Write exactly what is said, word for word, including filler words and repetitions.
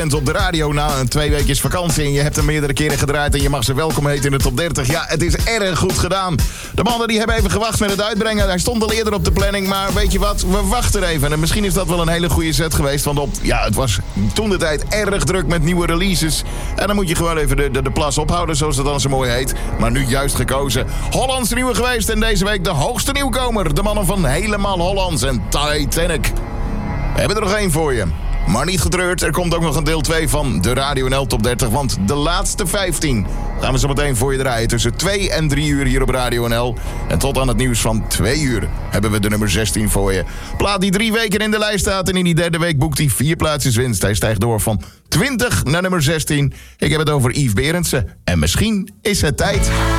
op de radio na een twee weken vakantie en je hebt hem meerdere keren gedraaid en je mag ze welkom heten in de top dertig. Ja, het is erg goed gedaan. De mannen die hebben even gewacht met het uitbrengen. Hij stond al eerder op de planning, maar weet je wat? We wachten even. En misschien is dat wel een hele goede set geweest, want op, ja, het was toen de tijd erg druk met nieuwe releases. En dan moet je gewoon even de, de, de plas ophouden, zoals het dan zo mooi heet. Maar nu juist gekozen. Hollands nieuwe geweest en deze week de hoogste nieuwkomer. De mannen van Helemaal Hollands en Titanic. We hebben er nog één voor je. Maar niet getreurd, er komt ook nog een deel twee van de Radio N L Top dertig. Want de laatste vijftien gaan we zo meteen voor je draaien. Tussen twee en drie uur hier op Radio N L. En tot aan het nieuws van twee uur hebben we de nummer zestien voor je. Plaat die drie weken in de lijst staat. En in die derde week boekt hij vier plaatsjes winst. Hij stijgt door van twintig naar nummer zestien. Ik heb het over Yves Berendsen. En misschien is het tijd...